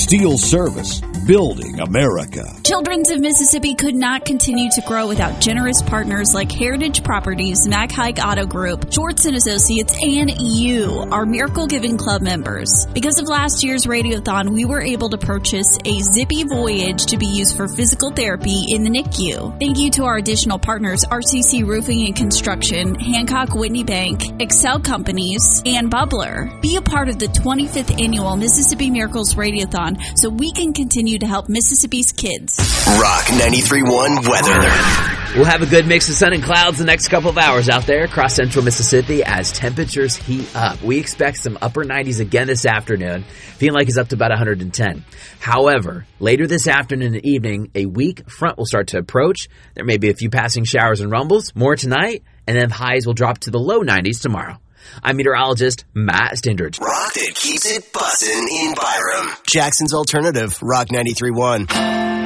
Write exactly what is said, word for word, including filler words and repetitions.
Steel Service, building America. Children's of Mississippi could not continue to grow without generous partners like Heritage Properties, Mac Haik Auto Group, Schwartz and Associates, and you, our Miracle Giving Club members. Because of last year's Radiothon, we were able to purchase a Zippy Voyage to be used for physical therapy in the N I C U. Thank you to our additional partners, R C C Roofing and Construction, Hancock Whitney Bank, Excel Companies, and Bubbler. Be a part of the twenty-fifth annual Mississippi Miracles Radiothon so we can continue to help Mississippi's kids. Rock ninety-three point one weather. We'll have a good mix of sun and clouds the next couple of hours out there across central Mississippi as temperatures heat up. We expect some upper nineties again this afternoon, feeling like it's up to about one hundred ten. However, later this afternoon and evening, a weak front will start to approach. There may be a few passing showers and rumbles, more tonight, and then highs will drop to the low nineties tomorrow. I'm meteorologist Matt Stindridge. Rock that keeps it bussin' in Byram. Jackson's Alternative, Rock ninety-three point one.